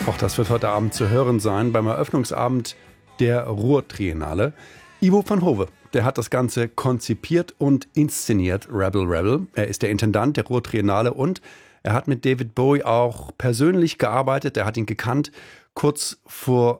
Auch das wird heute Abend zu hören sein beim Eröffnungsabend der Ruhr-Triennale. Ivo van Hove, der hat das Ganze konzipiert und inszeniert, Rebel Rebel. Er ist der Intendant der Ruhr-Triennale und er hat mit David Bowie auch persönlich gearbeitet. Er hat ihn gekannt kurz vor